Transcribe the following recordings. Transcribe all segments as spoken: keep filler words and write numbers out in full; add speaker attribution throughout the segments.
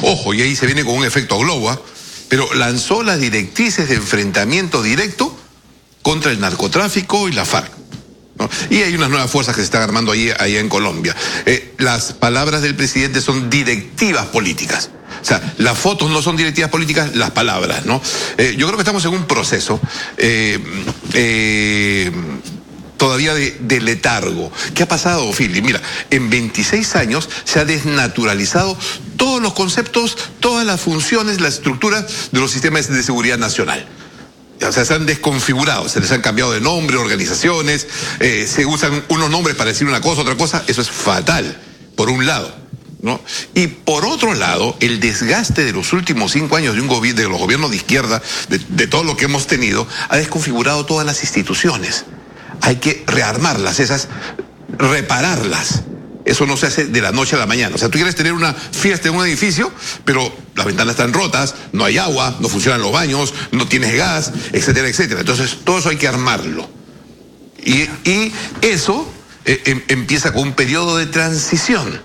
Speaker 1: Ojo, y ahí se viene con un efecto globo, ¿eh? Pero lanzó las directrices de enfrentamiento directo contra el narcotráfico y la FARC, ¿no? Y hay unas nuevas fuerzas que se están armando ahí, allá en Colombia. Eh, las palabras del presidente son directivas políticas. O sea, las fotos no son directivas políticas, las palabras, ¿no? Eh, yo creo que estamos en un proceso eh, eh, todavía de, de letargo. ¿Qué ha pasado, Philly? Mira, en veintiséis años se ha desnaturalizado todos los conceptos, todas las funciones, las estructuras de los sistemas de seguridad nacional. O sea, se han desconfigurado, se les han cambiado de nombre, organizaciones, eh, se usan unos nombres para decir una cosa, otra cosa. Eso es fatal, por un lado, ¿no? Y por otro lado, el desgaste de los últimos cinco años de un gobierno, de los gobiernos de izquierda, de, de todo lo que hemos tenido, ha desconfigurado todas las instituciones. Hay que rearmarlas, esas, repararlas. Eso no se hace de la noche a la mañana. O sea, tú quieres tener una fiesta en un edificio, pero las ventanas están rotas, no hay agua, no funcionan los baños, no tienes gas, etcétera, etcétera. Entonces, todo eso hay que armarlo. Y, y eso eh, em, empieza con un periodo de transición.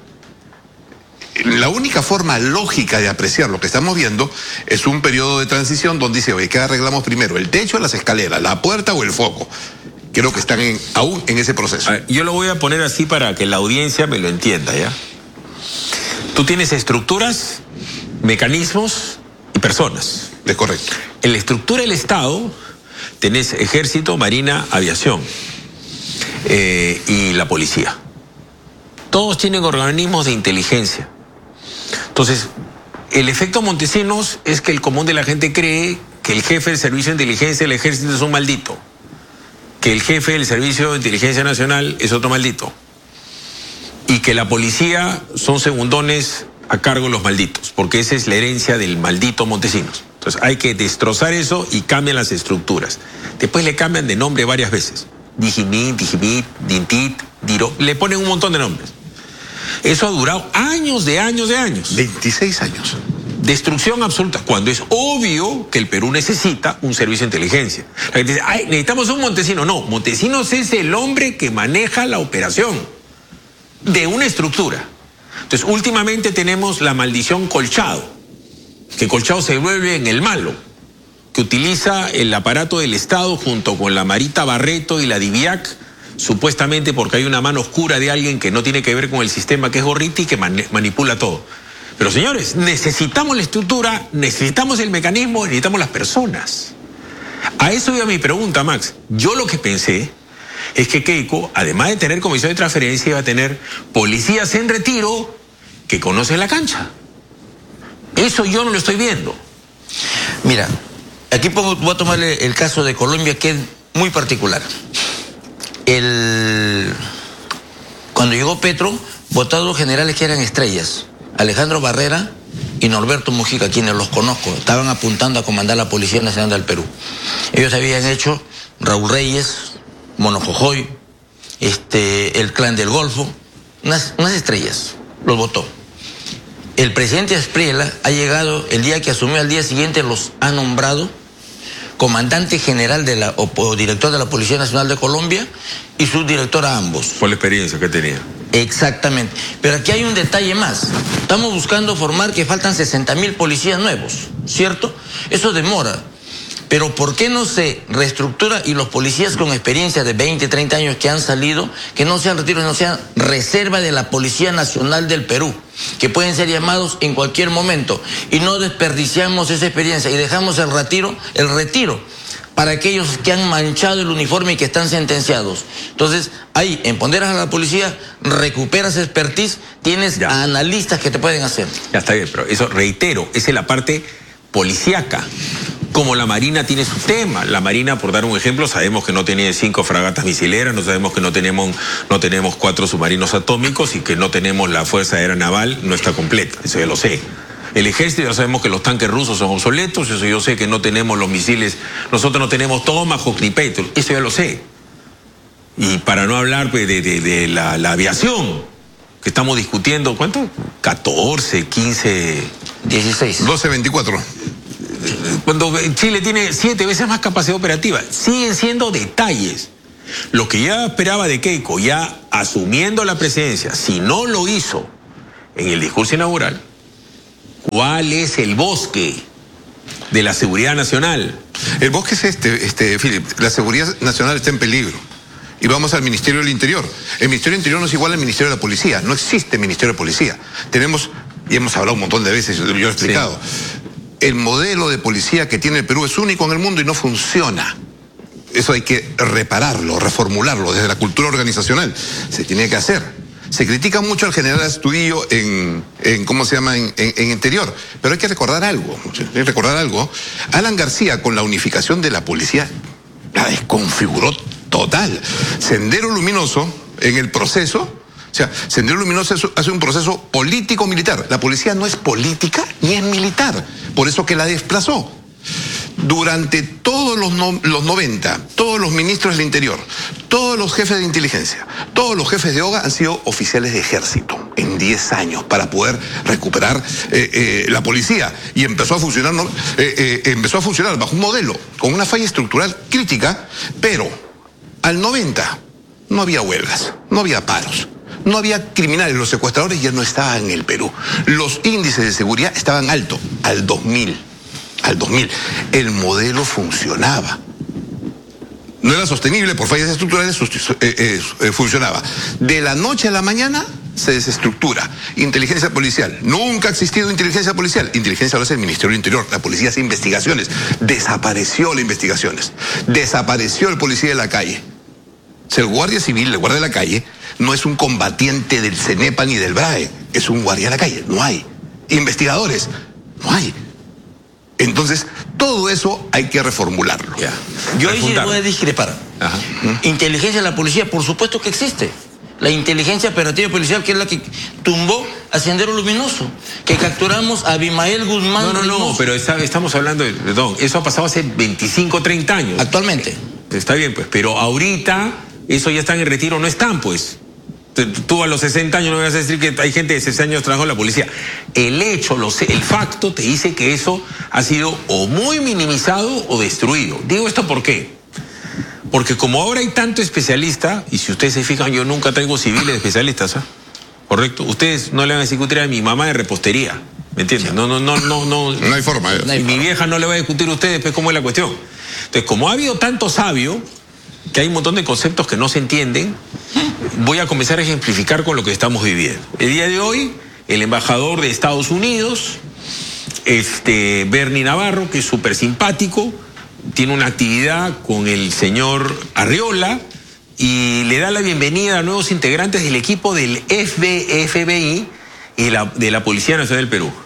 Speaker 1: La única forma lógica de apreciar lo que estamos viendo es un periodo de transición donde dice, oye, ¿qué arreglamos primero? ¿El techo, las escaleras, la puerta o el foco? Creo que están en, aún en ese proceso.
Speaker 2: Ver, yo lo voy a poner así para que la audiencia me lo entienda, ¿ya? Tú tienes estructuras, mecanismos y personas.
Speaker 1: Es correcto.
Speaker 2: En la estructura del Estado tenés ejército, marina, aviación eh, y la policía. Todos tienen organismos de inteligencia. Entonces, el efecto Montesinos es que el común de la gente cree que el jefe del servicio de inteligencia del ejército es un maldito, que el jefe del Servicio de Inteligencia Nacional es otro maldito y que la policía son segundones a cargo de los malditos, porque esa es la herencia del maldito Montesinos. Entonces hay que destrozar eso y cambian las estructuras. Después le cambian de nombre varias veces. Dijimit, Dijimit, Dintit, Diro, le ponen un montón de nombres. Eso ha durado años de años de años.
Speaker 1: veintiséis años.
Speaker 2: Destrucción absoluta, cuando es obvio que el Perú necesita un servicio de inteligencia. La gente dice, ay, necesitamos un Montesinos. No, Montesinos es el hombre que maneja la operación de una estructura. Entonces, últimamente tenemos la maldición Colchado, que Colchado se vuelve en el malo, que utiliza el aparato del Estado junto con la Marita Barreto y la DIVIAC, supuestamente porque hay una mano oscura de alguien que no tiene que ver con el sistema, que es Gorriti, que man- manipula todo. Pero señores, necesitamos la estructura, necesitamos el mecanismo, necesitamos las personas. A eso iba mi pregunta, Max. Yo lo que pensé es que Keiko, además de tener comisión de transferencia, iba a tener policías en retiro que conocen la cancha. Eso yo no lo estoy viendo.
Speaker 3: Mira, aquí pongo, voy a tomar el caso de Colombia, que es muy particular. El... Cuando llegó Petro, votó a dos generales que eran estrellas, Alejandro Barrera y Norberto Mujica, quienes los conozco, estaban apuntando a comandar la Policía Nacional del Perú. Ellos habían hecho Raúl Reyes, Mono Jojoy, este, el Clan del Golfo, unas, unas estrellas, los votó. El presidente Aspriela ha llegado, el día que asumió, al día siguiente los ha nombrado comandante general de la, o, o director de la Policía Nacional de Colombia y subdirector a ambos.
Speaker 2: Por la experiencia que tenía.
Speaker 3: Exactamente. Pero aquí hay un detalle más. Estamos buscando formar que faltan sesenta mil policías nuevos, ¿cierto? Eso demora. Pero ¿por qué no se reestructura y los policías con experiencia de veinte, treinta años que han salido, que no sean retiros, no sean reserva de la Policía Nacional del Perú, que pueden ser llamados en cualquier momento, y no desperdiciamos esa experiencia y dejamos el retiro, el retiro para aquellos que han manchado el uniforme y que están sentenciados? Entonces, ahí, empoderas a la policía, recuperas expertise, tienes ya analistas que te pueden hacer.
Speaker 2: Ya está bien, pero eso, reitero, esa es la parte policíaca. Como la Marina tiene su tema. La Marina, por dar un ejemplo, sabemos que no tiene cinco fragatas misileras, no sabemos que no tenemos, no tenemos cuatro submarinos atómicos y que no tenemos la Fuerza Aérea Naval, no está completa, eso ya lo sé. El ejército, ya sabemos que los tanques rusos son obsoletos, eso yo sé que no tenemos los misiles, nosotros no tenemos Tomahawk ni Patriot, eso ya lo sé. Y para no hablar pues, de, de, de la, la aviación, que estamos discutiendo, ¿cuánto? catorce, quince...
Speaker 3: dieciséis.
Speaker 1: doce, veinticuatro.
Speaker 2: Cuando Chile tiene siete veces más capacidad operativa, siguen siendo detalles. Lo que ya esperaba de Keiko, ya asumiendo la presidencia, si no lo hizo en el discurso inaugural, ¿Cuál es el bosque de la seguridad nacional?
Speaker 1: El bosque es este, este, Philip. La seguridad nacional está en peligro. Y vamos al Ministerio del Interior. El Ministerio del Interior no es igual al Ministerio de la Policía. No existe Ministerio de Policía. Tenemos, y hemos hablado un montón de veces, yo lo he explicado, sí. El modelo de policía que tiene el Perú es único en el mundo y no funciona. Eso hay que repararlo, reformularlo desde la cultura organizacional. Se tiene que hacer. Se critica mucho al general Astudillo en, en ¿cómo se llama?, en, en, en Interior. Pero hay que recordar algo, hay que recordar algo. Alan García, con la unificación de la policía, la desconfiguró total. Sendero Luminoso, en el proceso, o sea, Sendero Luminoso hace un proceso político-militar. La policía no es política ni es militar. Por eso que la desplazó. Durante todos los, no, los noventa, todos los ministros del Interior, todos los jefes de inteligencia, todos los jefes de O G A han sido oficiales de ejército en diez años para poder recuperar eh, eh, la policía. Y empezó a funcionar, ¿no? eh, eh, empezó a funcionar bajo un modelo con una falla estructural crítica, pero al noventa no había huelgas, no había paros. No había criminales, los secuestradores ya no estaban en el Perú. Los índices de seguridad estaban altos, al dos mil. Al dos mil. El modelo funcionaba. No era sostenible por fallas estructurales, eh, eh, eh, funcionaba. De la noche a la mañana se desestructura. Inteligencia policial. Nunca ha existido inteligencia policial. Inteligencia lo hace el Ministerio del Interior. La policía hace investigaciones. Desapareció las investigaciones. Desapareció el policía de la calle. O sea, el guardia civil, el guardia de la calle, no es un combatiente del CENEPA ni del BRAE. Es un guardia de la calle. No hay. Investigadores. No hay. Entonces, todo eso hay que reformularlo.
Speaker 3: Yeah. Yo ahí sí voy a discrepar. Ajá. Inteligencia de la policía, por supuesto que existe. La inteligencia operativa policial, que es la que tumbó a Sendero Luminoso, que capturamos a Abimael Guzmán.
Speaker 2: No, no, no, Reynoso. Pero está, estamos hablando de, perdón, eso ha pasado hace veinticinco, treinta años.
Speaker 3: Actualmente.
Speaker 2: Está bien, pues, pero ahorita, eso ya están en retiro, no están, pues. Tú a los sesenta años no me vas a decir que hay gente de sesenta años trabajando en la policía. El hecho, el facto te dice que eso ha sido o muy minimizado o destruido. Digo esto ¿por qué? Porque como ahora hay tanto especialista, y si ustedes se fijan, yo nunca traigo civiles especialistas, ¿ah? ¿Correcto? Ustedes no le van a discutir a mi mamá de repostería, ¿me entienden? No, no, no, no, no.
Speaker 1: No hay forma.
Speaker 2: No hay mi forma. Vieja no le va a discutir a ustedes, pues, cómo es la cuestión. Entonces, como ha habido tanto sabio, que hay un montón de conceptos que no se entienden, voy a comenzar a ejemplificar con lo que estamos viviendo. El día de hoy, el embajador de Estados Unidos, este, Bernie Navarro, que es súper simpático, tiene una actividad con el señor Arriola y le da la bienvenida a nuevos integrantes del equipo del F B I y la, de la Policía Nacional del Perú.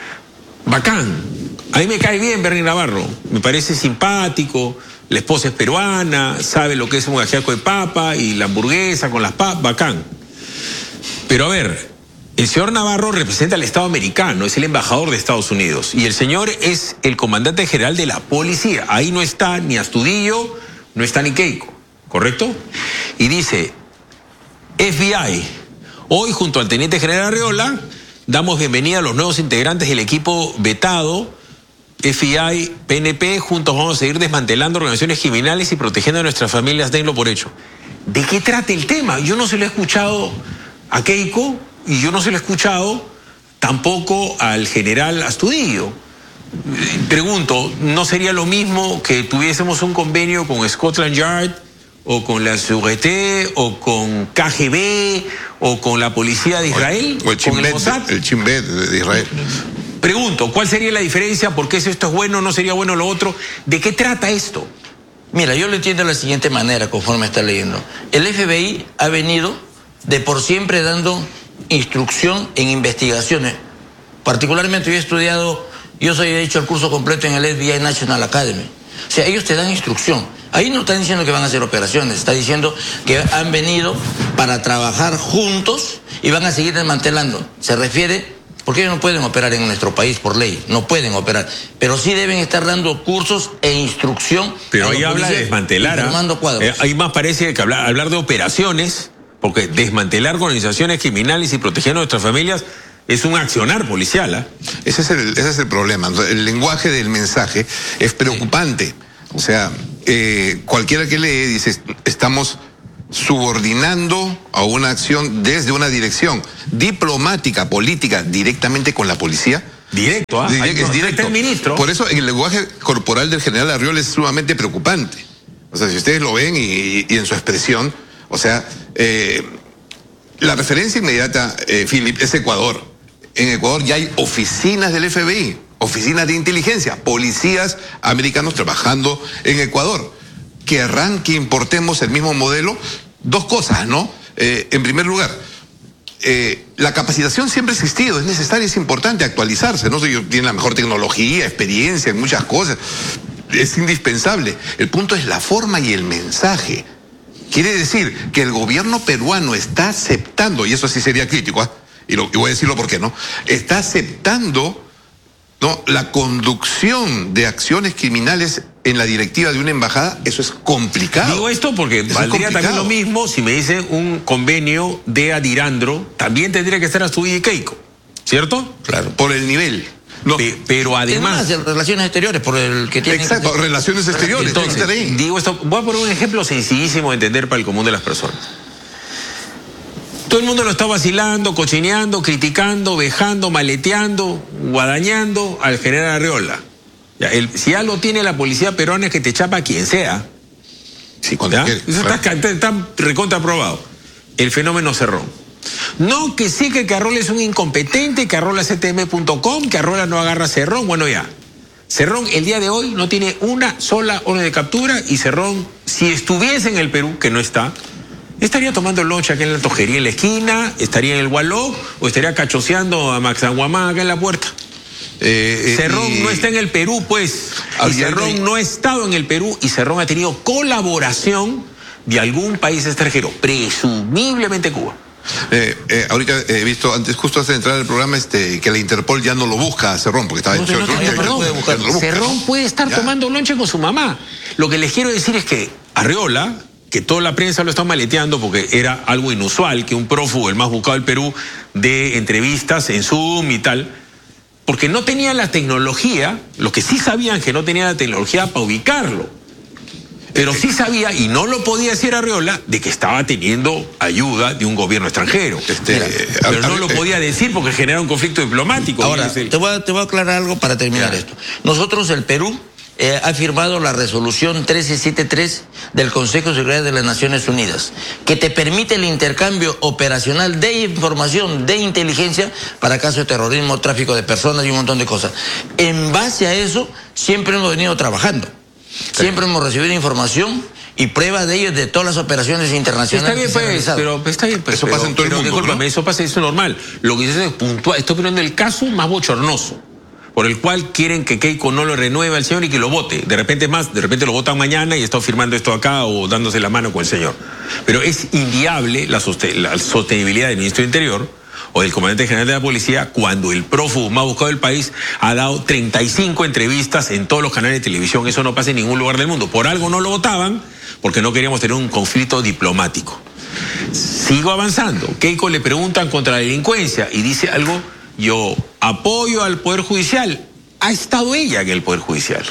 Speaker 2: Bacán. A mí me cae bien Bernie Navarro, me parece simpático. La esposa es peruana, sabe lo que es un ajiaco de papa y la hamburguesa con las papas, bacán. Pero a ver, el señor Navarro representa al Estado americano, es el embajador de Estados Unidos. Y el señor es el comandante general de la policía. Ahí no está ni Astudillo, no está ni Keiko, ¿correcto? Y dice, F B I, hoy junto al teniente general Arriola, damos bienvenida a los nuevos integrantes del equipo vetado, F B I, P N P, juntos vamos a seguir desmantelando organizaciones criminales y protegiendo a nuestras familias, denlo por hecho. ¿De qué trata el tema? Yo no se lo he escuchado a Keiko y yo no se lo he escuchado tampoco al general Astudillo. Pregunto, ¿no sería lo mismo que tuviésemos un convenio con Scotland Yard o con la Sûreté o con K G B o con la policía de Israel?
Speaker 1: O el
Speaker 2: con el Mossad.
Speaker 1: El Shin Bet de Israel.
Speaker 2: Pregunto, ¿cuál sería la diferencia? ¿Por qué si esto es bueno, no sería bueno lo otro? ¿De qué trata esto?
Speaker 3: Mira, yo lo entiendo de la siguiente manera, conforme está leyendo. El F B I ha venido de por siempre dando instrucción en investigaciones. Particularmente yo he estudiado, yo soy he hecho el curso completo en el F B I National Academy. O sea, ellos te dan instrucción. Ahí no están diciendo que van a hacer operaciones, está diciendo que han venido para trabajar juntos y van a seguir desmantelando. Se refiere... Porque ellos no pueden operar en nuestro país por ley, no pueden operar, pero sí deben estar dando cursos e instrucción.
Speaker 2: Pero ahí habla de desmantelar,
Speaker 3: ¿eh?
Speaker 2: Eh, ahí más parece que hablar, hablar de operaciones, porque desmantelar organizaciones criminales y proteger a nuestras familias es un accionar policial. ¿eh?
Speaker 1: Ese es el, ese es el problema. El lenguaje del mensaje es preocupante. Sí. O sea, eh, cualquiera que lee dice, estamos subordinando a una acción desde una dirección diplomática, política, directamente con la policía,
Speaker 2: Directo, ¿ah?
Speaker 1: Direct, es directo.
Speaker 2: El ministro.
Speaker 1: Por eso en el lenguaje corporal del general Arriola es sumamente preocupante. O sea, si ustedes lo ven y, y en su expresión, o sea, eh, la referencia inmediata, eh, Philip, es Ecuador. En Ecuador ya hay oficinas del F B I, oficinas de inteligencia, policías americanos trabajando en Ecuador. ¿Querrán que importemos el mismo modelo? Dos cosas, ¿no? Eh, en primer lugar, eh, la capacitación siempre ha existido, es necesaria, es importante actualizarse, ¿no? Tiene la mejor tecnología, experiencia en muchas cosas, es indispensable. El punto es la forma y el mensaje. Quiere decir que el gobierno peruano está aceptando, y eso sí sería crítico, ¿eh? y, lo, y voy a decirlo por qué, ¿no? Está aceptando, ¿no?, la conducción de acciones criminales en la directiva de una embajada. Eso es complicado.
Speaker 2: Digo esto porque
Speaker 1: eso
Speaker 2: valdría también lo mismo si me dicen un convenio de Adirandro, también tendría que estar a su y Keiko, ¿cierto?
Speaker 1: Claro, por el nivel. No.
Speaker 2: Pe pero además
Speaker 3: de relaciones exteriores, por el que tiene.
Speaker 1: Exacto,
Speaker 3: que...
Speaker 1: relaciones exteriores.
Speaker 2: Entonces, digo esto, voy a poner un ejemplo sencillísimo de entender para el común de las personas. Todo el mundo lo está vacilando, cochineando, criticando, vejando, maleteando, guadañando al general Arriola. Ya, el, si ya lo tiene la policía peruana es que te chapa a quien sea.
Speaker 1: Sí, cuando quiere,
Speaker 2: Eso
Speaker 1: claro.
Speaker 2: está, está, está recontraprobado. El fenómeno Cerrón. No que sí que Arrola es un incompetente, que Arrola es C T M punto com, que Arrola no agarra a Cerrón. Bueno, ya. Cerrón el día de hoy no tiene una sola orden de captura y Cerrón, si estuviese en el Perú, que no está, estaría tomando lonche acá en la tojería en la esquina, estaría en el Gualó o estaría cachoseando a Maxanguamá acá en la puerta. Eh, Cerrón y... no está en el Perú, pues. Y Cerrón hay... no ha estado en el Perú y Cerrón ha tenido colaboración de algún país extranjero, presumiblemente Cuba.
Speaker 1: Eh, eh, ahorita he visto, antes justo antes de entrar al programa, este, que la Interpol ya no lo busca a Cerrón, porque estaba
Speaker 2: no,
Speaker 1: en show.
Speaker 2: No, no, no, perdón, buscar, no busca, Cerrón ¿no? puede estar ya. tomando lonche con su mamá. Lo que les quiero decir es que Arriola, que toda la prensa lo está maleteando porque era algo inusual, que un prófugo, el más buscado del Perú, de entrevistas en Zoom y tal, porque no tenía la tecnología, los que sí sabían que no tenía la tecnología para ubicarlo. Pero sí sabía, y no lo podía decir Arriola, de que estaba teniendo ayuda de un gobierno extranjero. Este, Mira, pero a, a, no lo podía decir porque genera un conflicto diplomático.
Speaker 3: Ahora, te voy, a, te voy a aclarar algo para terminar ya. esto. Nosotros, el Perú, eh, ha firmado la resolución trece setenta y tres del Consejo de Seguridad de las Naciones Unidas, que te permite el intercambio operacional de información, de inteligencia, para casos de terrorismo, tráfico de personas y un montón de cosas. En base a eso, siempre hemos venido trabajando. Siempre hemos recibido información y pruebas de ello de todas las operaciones internacionales.
Speaker 2: Está bien, pues, pero está bien, pues,
Speaker 1: eso
Speaker 2: pero,
Speaker 1: pasa en todo
Speaker 2: pero,
Speaker 1: el mundo,
Speaker 2: discúlpame,
Speaker 1: ¿no?
Speaker 2: eso pasa, eso es normal. Lo que dice es puntual. Estoy poniendo el caso más bochornoso, por el cual quieren que Keiko no lo renueve al señor y que lo vote. De repente más, de repente lo votan mañana y está firmando esto acá o dándose la mano con el señor. Pero es inviable la, sosten la sostenibilidad del ministro de Interior o del comandante general de la policía cuando el prófugo más buscado del país ha dado treinta y cinco entrevistas en todos los canales de televisión. Eso no pasa en ningún lugar del mundo. Por algo no lo votaban, porque no queríamos tener un conflicto diplomático. Sigo avanzando. Keiko le preguntan contra la delincuencia y dice algo: yo apoyo al Poder Judicial. Ha estado ella en el Poder Judicial.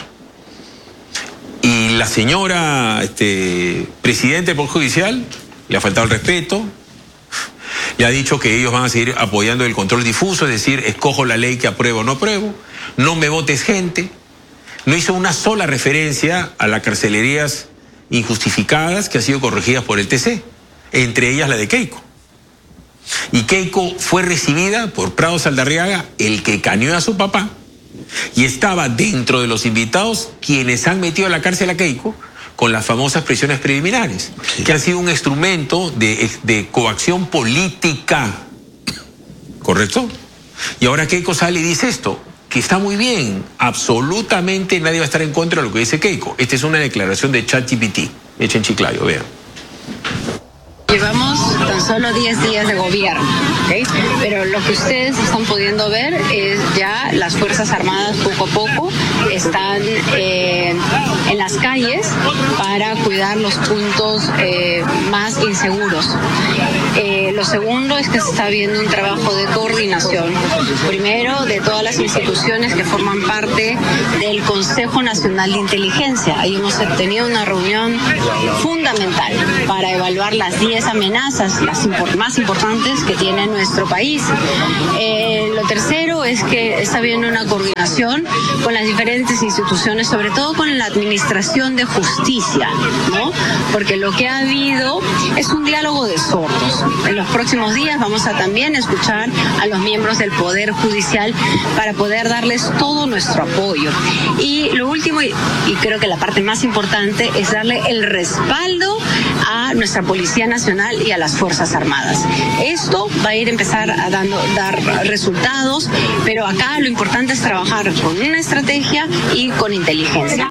Speaker 2: Y la señora este, presidenta del Poder Judicial le ha faltado el respeto. Le ha dicho que ellos van a seguir apoyando el control difuso, es decir, escojo la ley que apruebo o no apruebo, no me votes gente. No hizo una sola referencia a las carcelerías injustificadas que han sido corregidas por el T C, entre ellas la de Keiko. Y Keiko fue recibida por Prado Saldarriaga, el que caneó a su papá, y estaba dentro de los invitados quienes han metido a la cárcel a Keiko con las famosas prisiones preliminares, sí. que han sido un instrumento de, de coacción política. ¿Correcto? Y ahora Keiko sale y dice esto, que está muy bien, absolutamente nadie va a estar en contra de lo que dice Keiko. Esta es una declaración de ChatGPT, hecha en Chiclayo, vean.
Speaker 4: Llevamos tan solo diez días de gobierno, ¿okay? Pero lo que ustedes están pudiendo ver es ya las Fuerzas Armadas poco a poco están eh, en las calles para cuidar los puntos eh, más inseguros. Eh, lo segundo es que se está viendo un trabajo de coordinación, primero de todas las instituciones que forman parte del Consejo Nacional de Inteligencia. Ahí hemos tenido una reunión fundamental para evaluar las diez amenazas las import- más importantes que tiene nuestro país. país. Eh, lo tercero es que está habiendo una coordinación con las diferentes instituciones, sobre todo con la administración de justicia, ¿no? Porque lo que ha habido es un diálogo de sordos. En los próximos días vamos a también escuchar a los miembros del Poder Judicial para poder darles todo nuestro apoyo. Y lo último, y, y creo que la parte más importante, es darle el respaldo a nuestra Policía Nacional y a las Fuerzas Armadas. Esto va a ir a empezar a dando, dar resultados, pero acá lo importante es trabajar con una estrategia y con inteligencia.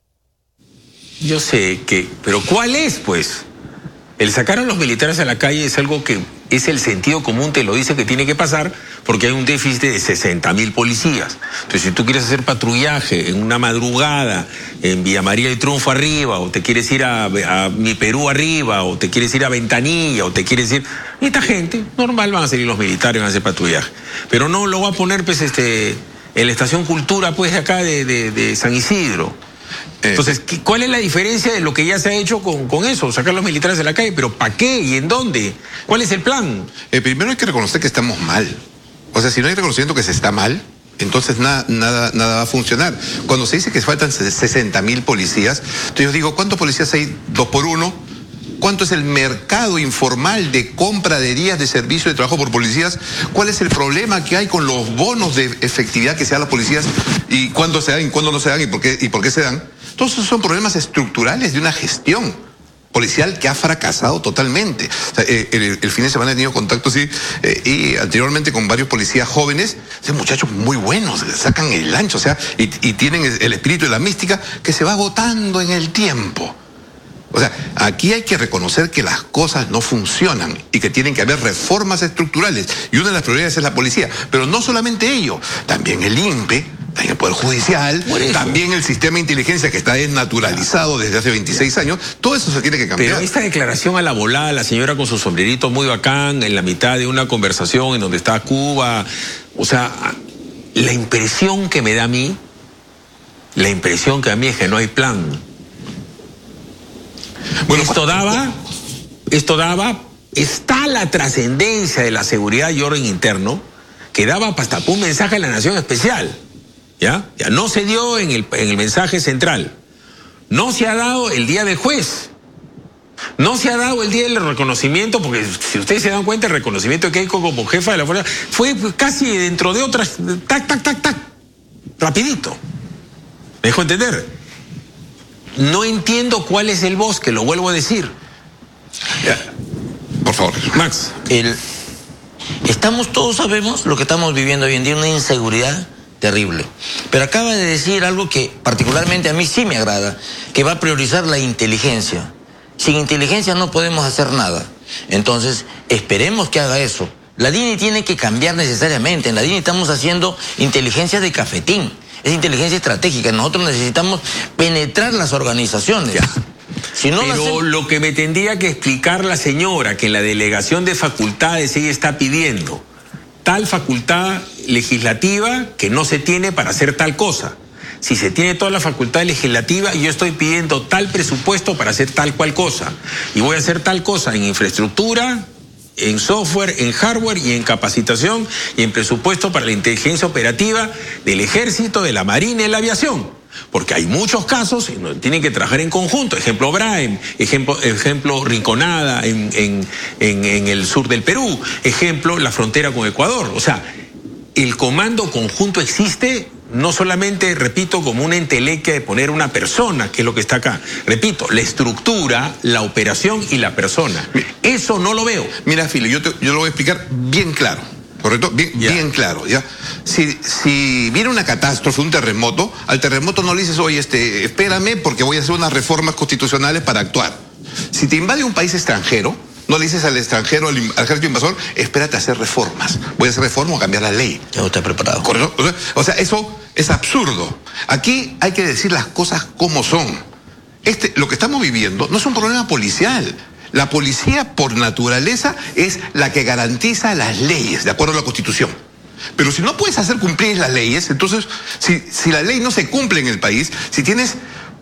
Speaker 2: Yo sé que, pero ¿cuál es, pues? El sacar a los militares a la calle es algo que es el sentido común, te lo dice que tiene que pasar, porque hay un déficit de sesenta mil policías. Entonces, si tú quieres hacer patrullaje en una madrugada, en Villa María del Triunfo arriba, o te quieres ir a, a Mi Perú arriba, o te quieres ir a Ventanilla, o te quieres ir... Esta gente, normal, van a salir los militares, van a hacer patrullaje. Pero no lo va a poner, pues, este, en la estación Cultura, pues, de acá de, de, de San Isidro. Entonces, ¿cuál es la diferencia de lo que ya se ha hecho con, con eso? Sacar a los militares de la calle, pero ¿para qué y en dónde? ¿Cuál es el plan?
Speaker 1: Eh, primero hay que reconocer que estamos mal. O sea, si no hay reconocimiento que se está mal, entonces nada, nada, nada va a funcionar. Cuando se dice que faltan sesenta mil policías, entonces yo digo, ¿cuántos policías hay? ¿Dos por uno? ¿Cuánto es el mercado informal de compra de días de servicio de trabajo por policías? ¿Cuál es el problema que hay con los bonos de efectividad que se dan a las policías? ¿Y cuándo se dan y cuándo no se dan y por qué, y por qué se dan? Todos esos son problemas estructurales de una gestión policial que ha fracasado totalmente. O sea, eh, el, el fin de semana he tenido contacto, sí, eh, y anteriormente con varios policías jóvenes, son muchachos muy buenos, sacan el ancho, o sea, y, y tienen el espíritu de la mística que se va agotando en el tiempo. O sea, aquí hay que reconocer que las cosas no funcionan y que tienen que haber reformas estructurales. Y una de las prioridades es la policía. Pero no solamente ello, también el I N P E, también el Poder Judicial, también el sistema de inteligencia que está desnaturalizado desde hace veintiséis años. Todo eso se tiene que cambiar.
Speaker 2: Pero esta declaración a la volada, la señora con su sombrerito muy bacán, en la mitad de una conversación en donde está Cuba, o sea, la impresión que me da a mí, la impresión que a mí es que no hay plan. Bueno, esto daba, esto daba, está la trascendencia de la seguridad y orden interno, que daba hasta un mensaje a la nación especial, ¿ya? Ya no se dio en el, en el mensaje central, no se ha dado el día del juez, no se ha dado el día del reconocimiento, porque si ustedes se dan cuenta, el reconocimiento de Keiko como jefa de la fuerza fue casi dentro de otras, tac, tac, tac, tac, rapidito, ¿me dejo entender? No entiendo cuál es el bosque, lo vuelvo a decir.
Speaker 1: Ya. Por favor.
Speaker 3: Max, el, estamos, todos sabemos lo que estamos viviendo hoy en día, una inseguridad terrible. Pero acaba de decir algo que particularmente a mí sí me agrada, que va a priorizar la inteligencia. Sin inteligencia no podemos hacer nada. Entonces, esperemos que haga eso. La D I N I tiene que cambiar necesariamente. En la D I N I estamos haciendo inteligencia de cafetín. Es inteligencia estratégica. Nosotros necesitamos penetrar las organizaciones.
Speaker 2: Ya.
Speaker 3: Si no
Speaker 2: Pero
Speaker 3: lo,
Speaker 2: lo que me tendría que explicar la señora, que en la delegación de facultades ella está pidiendo tal facultad legislativa que no se tiene para hacer tal cosa. Si se tiene toda la facultad legislativa, yo estoy pidiendo tal presupuesto para hacer tal cual cosa. Y voy a hacer tal cosa en infraestructura, en software, en hardware y en capacitación y en presupuesto para la inteligencia operativa del ejército, de la marina y de la aviación. Porque hay muchos casos en donde tienen que trabajar en conjunto. Ejemplo Braem, ejemplo, ejemplo Rinconada en, en, en, en el sur del Perú, ejemplo la frontera con Ecuador. O sea, el comando conjunto existe no solamente, repito, como una entelequia de poner una persona, que es lo que está acá. Repito, la estructura, la operación y la persona. Eso no lo veo.
Speaker 1: Mira, Filo, yo, te, yo lo voy a explicar bien claro. ¿Correcto? Bien, yeah. bien claro, ¿ya? Si, si viene una catástrofe, un terremoto, al terremoto no le dices, oye, este, espérame porque voy a hacer unas reformas constitucionales para actuar. Si te invade un país extranjero, no le dices al extranjero, al, al ejército invasor, espérate a hacer reformas. Voy a hacer reformas o cambiar la ley.
Speaker 3: Ya no está preparado.
Speaker 1: ¿Correcto? O sea, eso es absurdo. Aquí hay que decir las cosas como son. Este, lo que estamos viviendo no es un problema policial. La policía, por naturaleza, es la que garantiza las leyes, de acuerdo a la Constitución. Pero si no puedes hacer cumplir las leyes, entonces, si, si la ley no se cumple en el país, si tienes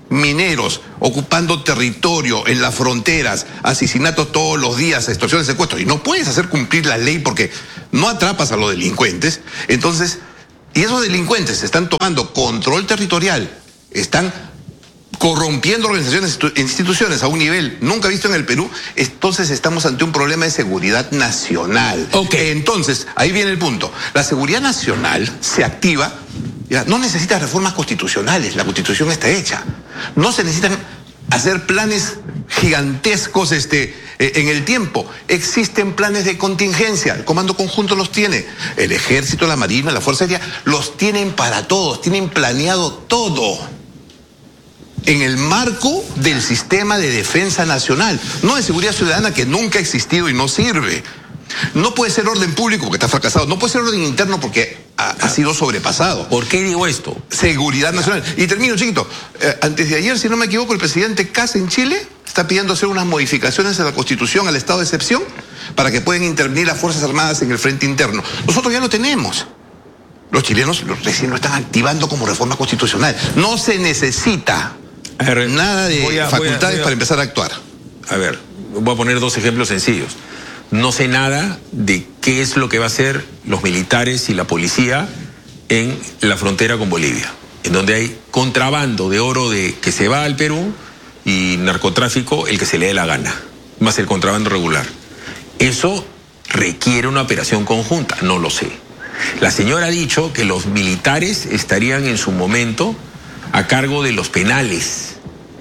Speaker 1: mineros, ocupando territorio en las fronteras, asesinatos todos los días, extorsiones, secuestros, y no puedes hacer cumplir la ley porque no atrapas a los delincuentes, entonces, y esos delincuentes están tomando control territorial, están corrompiendo organizaciones e instituciones a un nivel nunca visto en el Perú, entonces estamos ante un problema de seguridad nacional.
Speaker 2: Okay.
Speaker 1: Entonces, ahí viene el punto. La seguridad nacional se activa, ya, no necesita reformas constitucionales, la Constitución está hecha. No se necesitan hacer planes gigantescos este, eh, en el tiempo. Existen planes de contingencia, el Comando Conjunto los tiene, el Ejército, la Marina, la Fuerza Aérea, los tienen para todos, tienen planeado todo en el marco del sistema de defensa nacional, no de seguridad ciudadana que nunca ha existido y no sirve. No puede ser orden público porque está fracasado, no puede ser orden interno porque ha, ha sido sobrepasado.
Speaker 2: ¿Por qué digo esto?
Speaker 1: Seguridad nacional. Y termino, chiquito. Eh, antes de ayer, si no me equivoco, el presidente Kast en Chile está pidiendo hacer unas modificaciones a la Constitución, al estado de excepción, para que puedan intervenir las Fuerzas Armadas en el frente interno. Nosotros ya lo tenemos. Los chilenos recién lo están activando como reforma constitucional. No se necesita ver, nada de voy a, facultades voy a, voy a, para empezar a actuar.
Speaker 2: A ver, voy a poner dos ejemplos sencillos. No sé nada de qué es lo que va a hacer los militares y la policía en la frontera con Bolivia, en donde hay contrabando de oro de que se va al Perú y narcotráfico el que se le dé la gana, más el contrabando regular. Eso requiere una operación conjunta, no lo sé. La señora ha dicho que los militares estarían en su momento a cargo de los penales.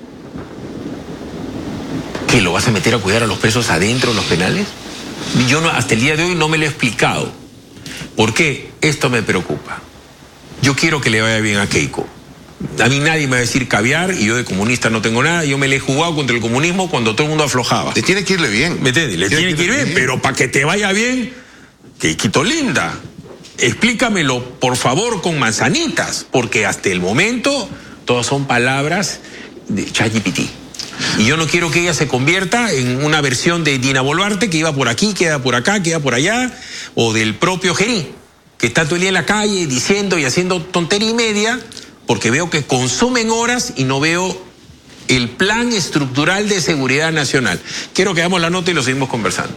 Speaker 2: ¿Qué, lo vas a meter a cuidar a los presos adentro de los penales? Yo no, hasta el día de hoy no me lo he explicado. ¿Por qué? Esto me preocupa. Yo quiero que le vaya bien a Keiko. A mí nadie me va a decir caviar y yo de comunista no tengo nada. Yo me le he jugado contra el comunismo cuando todo el mundo aflojaba.
Speaker 1: Le tiene que irle bien.
Speaker 2: ¿Me entiendes? Le tiene, tiene que ir bien, bien. Pero para que te vaya bien, Keikito linda, explícamelo por favor con manzanitas, porque hasta el momento todas son palabras de ChatGPT. Y yo no quiero que ella se convierta en una versión de Dina Boluarte que iba por aquí, queda por acá, queda por allá, o del propio Gerí, que está todo el día en la calle diciendo y haciendo tontería y media, porque veo que consumen horas y no veo el plan estructural de seguridad nacional. Quiero que hagamos la nota y lo seguimos conversando.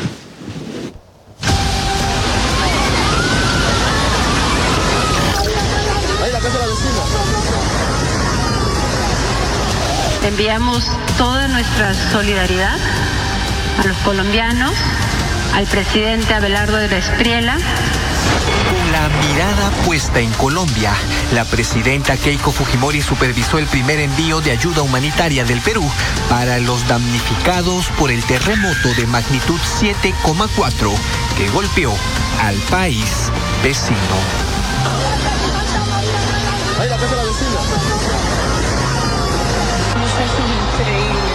Speaker 4: Enviamos toda nuestra solidaridad a los colombianos, al presidente Abelardo de Espriella.
Speaker 5: Con la mirada puesta en Colombia, la presidenta Keiko Fujimori supervisó el primer envío de ayuda humanitaria del Perú para los damnificados por el terremoto de magnitud siete coma cuatro que golpeó al país vecino.
Speaker 6: Ahí la casa de la vecina.
Speaker 4: Es increíble.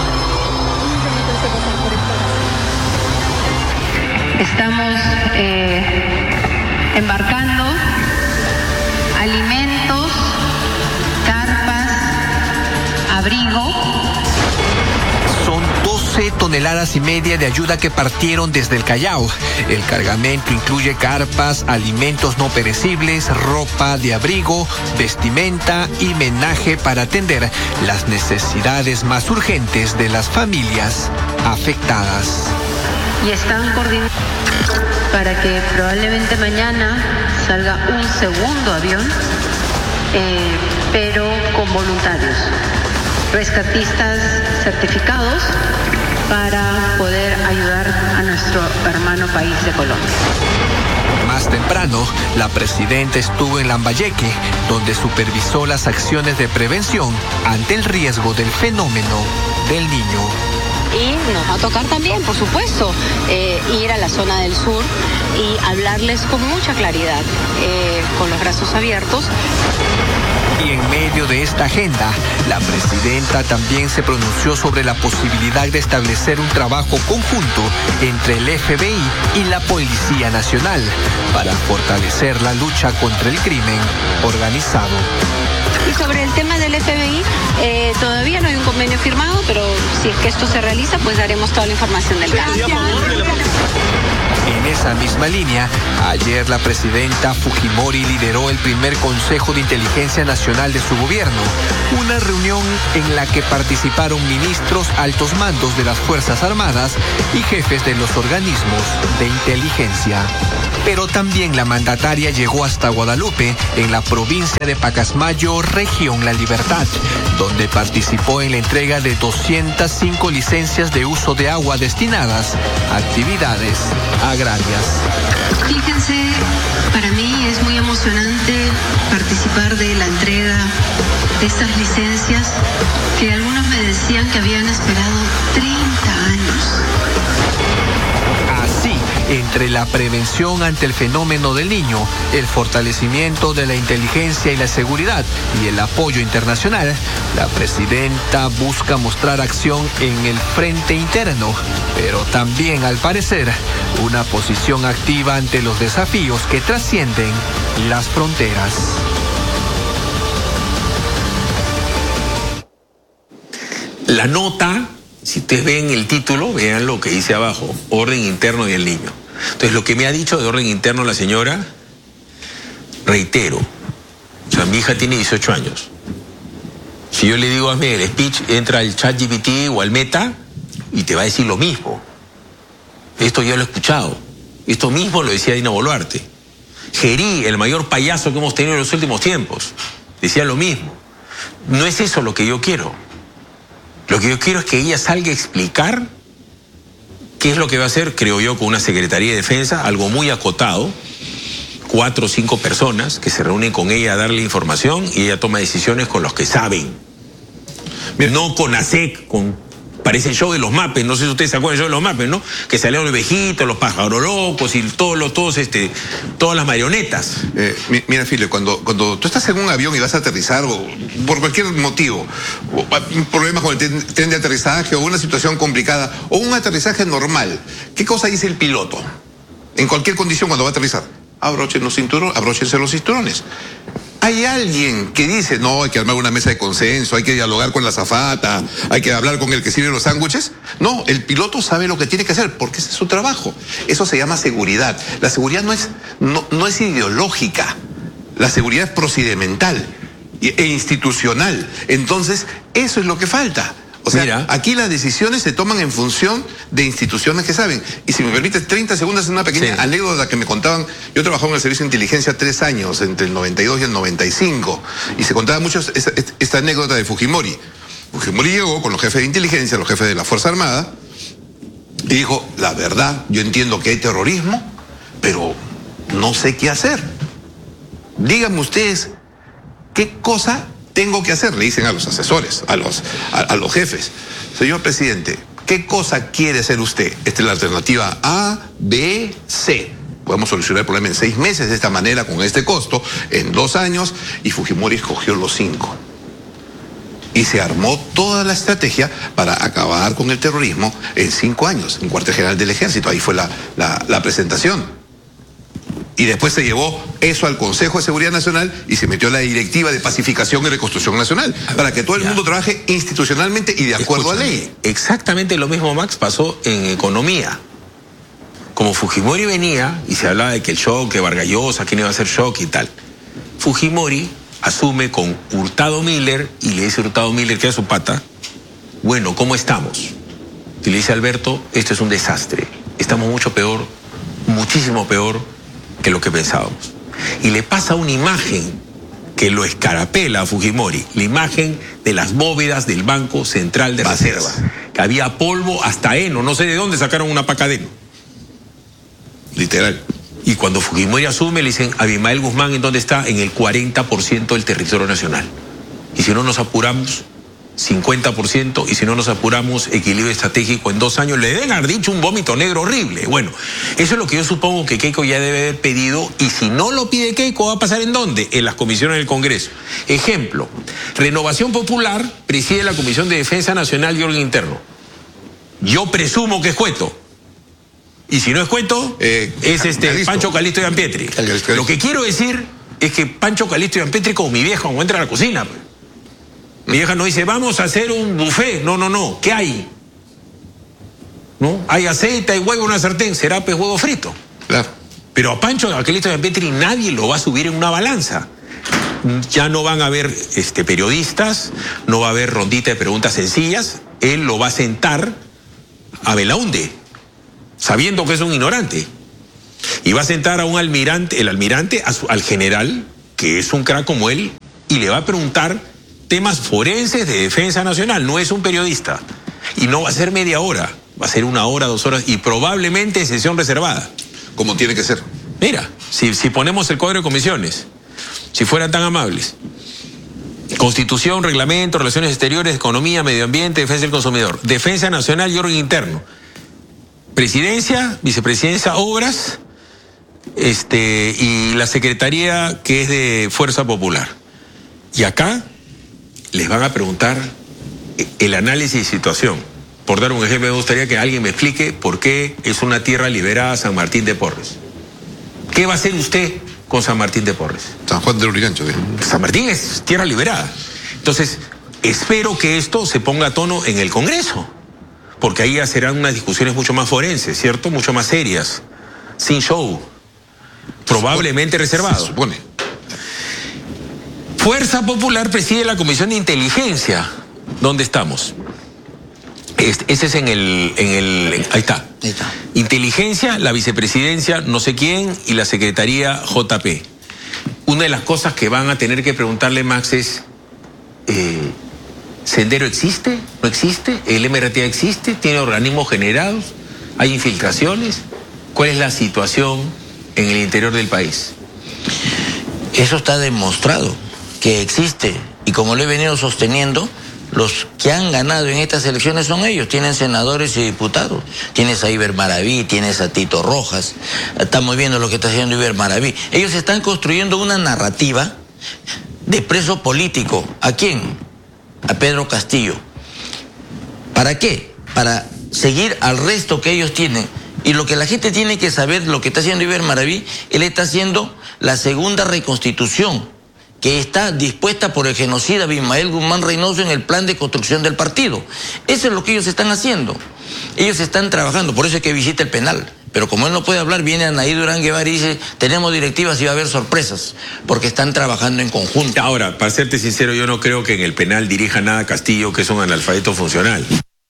Speaker 4: Estamos eh, embarcando alimentos, carpas, abrigo.
Speaker 5: Son doce toneladas y media de ayuda que partieron desde el Callao. El cargamento incluye carpas, alimentos no perecibles, ropa de abrigo, vestimenta y menaje para atender las necesidades más urgentes de las familias afectadas.
Speaker 4: Y están coordinando para que probablemente mañana salga un segundo avión, eh, pero con voluntarios, rescatistas certificados para poder ayudar a nuestro hermano país de Colombia.
Speaker 5: Más temprano, la presidenta estuvo en Lambayeque, donde supervisó las acciones de prevención ante el riesgo del fenómeno del Niño.
Speaker 4: Y nos va a tocar también, por supuesto, eh, ir a la zona del sur y hablarles con mucha claridad, eh, con los brazos abiertos.
Speaker 5: Y en medio de esta agenda, la presidenta también se pronunció sobre la posibilidad de establecer un trabajo conjunto entre el F B I y la Policía Nacional para fortalecer la lucha contra el crimen organizado.
Speaker 4: Y sobre el tema de el F B I. Eh, todavía no hay un convenio firmado, pero si es que esto se realiza, pues daremos toda la información del caso.
Speaker 5: En esa misma línea, ayer la presidenta Fujimori lideró el primer Consejo de Inteligencia Nacional de su gobierno, una reunión en la que participaron ministros, altos mandos de las Fuerzas Armadas y jefes de los organismos de inteligencia. Pero también la mandataria llegó hasta Guadalupe, en la provincia de Pacasmayo, región La Libertad, donde participó en la entrega de doscientas cinco licencias de uso de agua destinadas a actividades agrarias.
Speaker 7: Fíjense, para mí es muy emocionante participar de la entrega de estas licencias que algunos me decían que habían esperado treinta años.
Speaker 5: Así, entre la prevención ante el fenómeno del Niño, el fortalecimiento de la inteligencia y la seguridad y el apoyo internacional, la presidenta busca mostrar acción en el frente interno, pero también, al parecer, una posición activa ante los desafíos que trascienden las fronteras.
Speaker 2: La nota, si ustedes ven el título, vean lo que dice abajo, orden interno del niño. Entonces, lo que me ha dicho de orden interno la señora, reitero, o sea, mi hija tiene dieciocho años. Si yo le digo, hazme el speech, entra al ChatGPT o al Meta y te va a decir lo mismo. Esto yo lo he escuchado. Esto mismo lo decía Dina Boluarte. Gerí, el mayor payaso que hemos tenido en los últimos tiempos, decía lo mismo. No es eso lo que yo quiero. Lo que yo quiero es que ella salga a explicar qué es lo que va a hacer, creo yo, con una Secretaría de Defensa, algo muy acotado, cuatro o cinco personas que se reúnen con ella a darle información y ella toma decisiones con los que saben. Bien. No con ASEC, con... Parece el show de los mapes, no sé si ustedes se acuerdan del show de los mapes, ¿no? Que salieron los viejitos, los pájaros locos y todos los, todos este, todas las marionetas.
Speaker 1: Eh, mira, Filio, cuando, cuando tú estás en un avión y vas a aterrizar, o por cualquier motivo, o un problema con el tren de aterrizaje, o una situación complicada, o un aterrizaje normal, ¿qué cosa dice el piloto? En cualquier condición cuando va a aterrizar. Abrochen los cinturones, abróchense los cinturones. Hay alguien que dice, no, hay que armar una mesa de consenso, hay que dialogar con la azafata, hay que hablar con el que sirve los sándwiches. No, el piloto sabe lo que tiene que hacer, porque ese es su trabajo. Eso se llama seguridad. La seguridad no es, no, no es ideológica, la seguridad es procedimental e institucional. Entonces, eso es lo que falta. O sea, Mira. aquí las decisiones se toman en función de instituciones que saben. Y si me permite treinta segundos, en una pequeña sí. anécdota que me contaban. Yo trabajaba en el Servicio de Inteligencia tres años, entre el noventa y dos y el noventa y cinco. Y se contaba mucho esta, esta anécdota de Fujimori. Fujimori llegó con los jefes de inteligencia, los jefes de la Fuerza Armada, y dijo, la verdad, yo entiendo que hay terrorismo, pero no sé qué hacer. Díganme ustedes, ¿qué cosa tengo que hacer? Le dicen a los asesores, a los, a, a los jefes. Señor presidente, ¿qué cosa quiere hacer usted? Esta es la alternativa A, B, C. Podemos solucionar el problema en seis meses de esta manera, con este costo, en dos años, y Fujimori escogió los cinco. Y se armó toda la estrategia para acabar con el terrorismo en cinco años, en Cuartel General del Ejército. Ahí fue la, la, la presentación. Y después se llevó eso al Consejo de Seguridad Nacional y se metió la Directiva de Pacificación y Reconstrucción Nacional para que todo el ya. mundo trabaje institucionalmente y de acuerdo Escúchame, a ley.
Speaker 2: Exactamente lo mismo, Max, pasó en economía. Como Fujimori venía y se hablaba de que el shock, que Vargas Llosa, quién iba a hacer shock y tal. Fujimori asume con Hurtado Miller y le dice a Hurtado Miller, que es su pata, bueno, ¿cómo estamos? Y le dice a Alberto, esto es un desastre. Estamos mucho peor, muchísimo peor que lo que pensábamos. Y le pasa una imagen que lo escarapela a Fujimori, la imagen de las bóvedas del Banco Central de
Speaker 1: Vacías.
Speaker 2: Reserva, que había polvo hasta heno, no sé de dónde sacaron una paca de heno.
Speaker 1: Literal.
Speaker 2: Y cuando Fujimori asume, le dicen, Abimael Guzmán, ¿en dónde está? En el cuarenta por ciento del territorio nacional. Y si no nos apuramos, cincuenta por ciento, y si no nos apuramos, equilibrio estratégico en dos años, le deben haber dicho un vómito negro horrible. Bueno, eso es lo que yo supongo que Keiko ya debe haber pedido, y si no lo pide Keiko, ¿va a pasar en dónde? En las comisiones del Congreso. Ejemplo, Renovación Popular preside la Comisión de Defensa Nacional y Orden Interno. Yo presumo que es Cueto. Y si no es Cueto, eh, es este Calisto. Pancho Calisto y Ampietri. Lo que quiero decir es que Pancho Calisto y Ampietri, como mi viejo, cuando entra a la cocina, Mi vieja no dice, vamos a hacer un buffet. No, no, no. ¿Qué hay? ¿No? Hay aceite, hay huevo en una sartén. Será pues huevo frito.
Speaker 1: Claro.
Speaker 2: Pero a Pancho Aquelito de Petri nadie lo va a subir en una balanza. Ya no van a haber este, periodistas, no va a haber rondita de preguntas sencillas. Él lo va a sentar a Belaunde, sabiendo que es un ignorante. Y va a sentar a un almirante, el almirante, a su, al general, que es un crack como él, y le va a preguntar temas forenses de defensa nacional. No es un periodista. Y no va a ser media hora, va a ser una hora, dos horas, y probablemente sesión reservada.
Speaker 1: Como tiene que ser.
Speaker 2: Mira, si, si ponemos el cuadro de comisiones, si fueran tan amables. Constitución, reglamento, relaciones exteriores, economía, medio ambiente, defensa del consumidor, defensa nacional y orden interno. Presidencia, vicepresidencia, obras, este, y la secretaría que es de Fuerza Popular. Y acá les van a preguntar el análisis de situación. Por dar un ejemplo, me gustaría que alguien me explique por qué es una tierra liberada San Martín de Porres. ¿Qué va a hacer usted con San Martín de Porres?
Speaker 1: San Juan de Lurigancho. ¿Sí?
Speaker 2: San Martín es tierra liberada. Entonces, espero que esto se ponga a tono en el Congreso, porque ahí ya serán unas discusiones mucho más forenses, ¿cierto? Mucho más serias, sin show, probablemente reservado.
Speaker 1: Se supone.
Speaker 2: Fuerza Popular preside la Comisión de Inteligencia. ¿Dónde estamos? Este, ese es en el, en el... en, ahí está.
Speaker 3: Ahí está.
Speaker 2: Inteligencia, la vicepresidencia, no sé quién, y la secretaría J P. Una de las cosas que van a tener que preguntarle, Max, es... Eh, ¿Sendero existe? ¿No existe? ¿El M R T existe? ¿Tiene organismos generados? ¿Hay infiltraciones? ¿Cuál es la situación en el interior del país?
Speaker 3: Eso está demostrado, que existe. Y como lo he venido sosteniendo, los que han ganado en estas elecciones son ellos. Tienen senadores y diputados. Tienes a Iber Maraví, tienes a Tito Rojas. Estamos viendo lo que está haciendo Iber Maraví. Ellos están construyendo una narrativa de preso político. ¿A quién? A Pedro Castillo. ¿Para qué? Para seguir al resto que ellos tienen. Y lo que la gente tiene que saber, lo que está haciendo Iber Maraví, él está haciendo la segunda reconstitución, que está dispuesta por el genocida Abimael Guzmán Reynoso en el plan de construcción del partido. Eso es lo que ellos están haciendo. Ellos están trabajando, por eso es que visita el penal. Pero como él no puede hablar, viene Anaí Durán Guevara y dice, tenemos directivas y va a haber sorpresas, porque están trabajando en conjunto.
Speaker 2: Ahora, para serte sincero, yo no creo que en el penal dirija nada Castillo, que es un analfabeto funcional.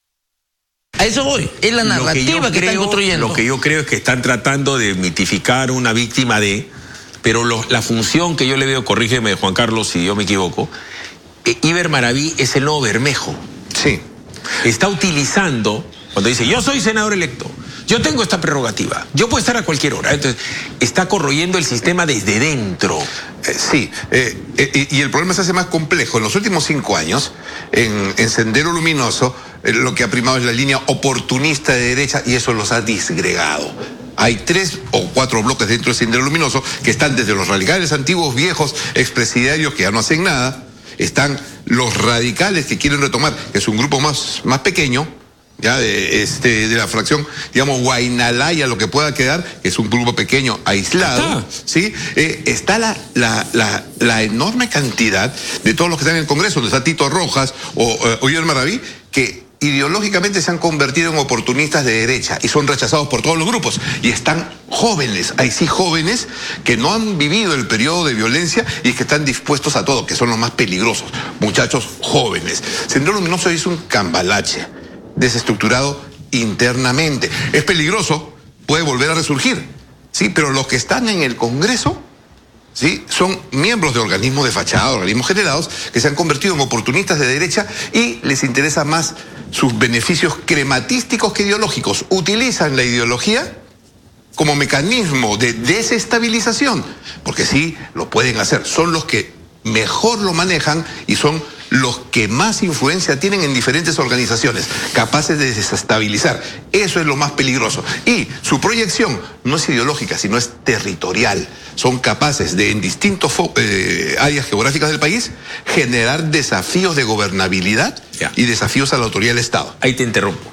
Speaker 3: A eso voy, es la narrativa que, que
Speaker 2: creo,
Speaker 3: están construyendo.
Speaker 2: Lo que yo creo es que están tratando de mitificar una víctima de... Pero lo, la función que yo le veo, corrígeme Juan Carlos si yo me equivoco, eh, Iber Maraví es el nuevo Bermejo.
Speaker 1: Sí.
Speaker 2: Está utilizando, cuando dice, yo soy senador electo, yo tengo esta prerrogativa, yo puedo estar a cualquier hora. Entonces, está corroyendo el sistema desde dentro.
Speaker 1: Eh, sí, eh, eh, y el problema se hace más complejo. En los últimos cinco años, en, en Sendero Luminoso, eh, lo que ha primado es la línea oportunista de derecha y eso los ha disgregado. Hay tres o cuatro bloques dentro del Sendero Luminoso que están desde los radicales antiguos, viejos, expresidiarios que ya no hacen nada. Están los radicales que quieren retomar, que es un grupo más, más pequeño, ya de, este, de la fracción, digamos, Guainalaya, lo que pueda quedar, que es un grupo pequeño, aislado. ¿Sí? Eh, está la, la, la, la enorme cantidad de todos los que están en el Congreso, donde está Tito Rojas o Iber Maraví, que ideológicamente se han convertido en oportunistas de derecha y son rechazados por todos los grupos. Y están jóvenes, hay sí jóvenes que no han vivido el periodo de violencia y que están dispuestos a todo, que son los más peligrosos, muchachos jóvenes. Sendero Luminoso es un cambalache, desestructurado internamente. Es peligroso, puede volver a resurgir, sí, pero los que están en el Congreso, ¿sí?, son miembros de organismos de fachada, organismos generados, que se han convertido en oportunistas de derecha y les interesa más sus beneficios crematísticos que ideológicos. Utilizan la ideología como mecanismo de desestabilización, porque sí, lo pueden hacer. Son los que mejor lo manejan y son los que más influencia tienen en diferentes organizaciones, capaces de desestabilizar. Eso es lo más peligroso. Y su proyección no es ideológica, sino es territorial. Son capaces de, en distintas eh, áreas geográficas del país, generar desafíos de gobernabilidad ya. y desafíos a la autoridad del Estado.
Speaker 2: Ahí te interrumpo.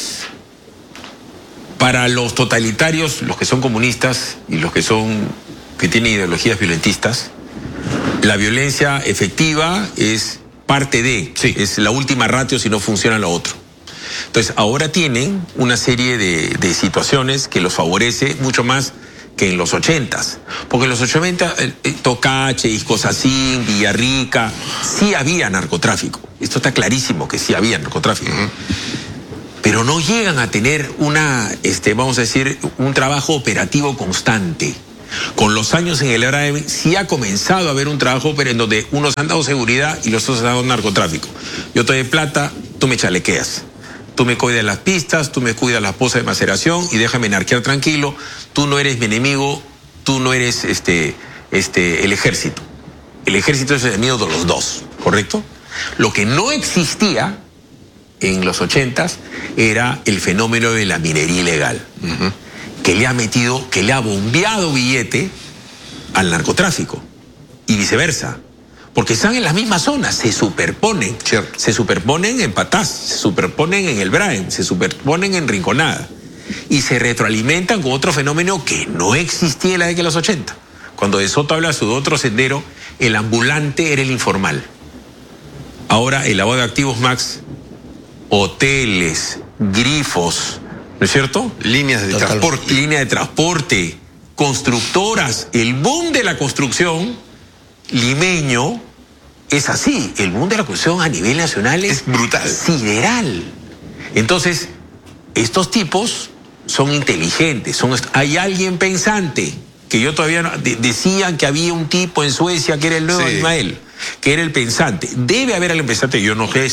Speaker 2: Para los totalitarios, los que son comunistas y los que son que tienen ideologías violentistas, la violencia efectiva es parte de,
Speaker 1: Sí.
Speaker 2: es la última ratio si no funciona lo otro. Entonces, ahora tienen una serie de, de situaciones que los favorece mucho más que en los ochentas. Porque en los ochenta, eh, eh, Tocache, Iscosacín, Villarrica, sí había narcotráfico. Esto está clarísimo que sí había narcotráfico. Uh-huh. Pero no llegan a tener una, este, vamos a decir, un trabajo operativo constante. Con los años en el E B R A M sí ha comenzado a haber un trabajo en donde unos han dado seguridad y los otros han dado narcotráfico. Yo te doy plata, tú me chalequeas. Tú me cuidas las pistas, tú me cuidas la poza de maceración y déjame narquear tranquilo. Tú no eres mi enemigo, tú no eres este, este, el ejército. El ejército es el enemigo de los dos, ¿correcto? Lo que no existía en los ochentas era el fenómeno de la minería ilegal, uh-huh. que le ha metido, que le ha bombeado billete al narcotráfico y viceversa. Porque están en las mismas zonas, se superponen.
Speaker 1: Cierto.
Speaker 2: Se superponen en Patás, se superponen en el Braem, se superponen en Rinconada. Y se retroalimentan con otro fenómeno que no existía en la década de los ochenta. Cuando De Soto habla de su otro sendero, el ambulante era el informal. Ahora el lavado de activos, Max, hoteles, grifos, ¿no es cierto?
Speaker 1: Líneas de
Speaker 3: Total.
Speaker 1: transporte.
Speaker 2: Línea de transporte, constructoras, el boom de la construcción limeño es así. El boom de la construcción a nivel nacional es,
Speaker 1: Es brutal.
Speaker 2: sideral. Entonces, estos tipos son inteligentes, son, hay alguien pensante, que yo todavía no, de, decían que había un tipo en Suecia que era el nuevo
Speaker 1: Sí.
Speaker 2: Ismael, que era el pensante. Debe haber alguien pensante, yo no sé